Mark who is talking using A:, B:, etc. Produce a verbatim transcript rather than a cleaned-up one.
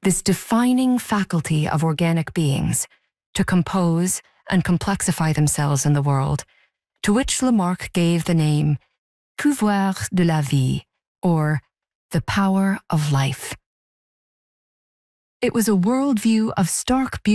A: this defining faculty of organic beings to compose and complexify themselves in the world, to which Lamarck gave the name pouvoir de la vie, or the power of life. It was a worldview of stark beauty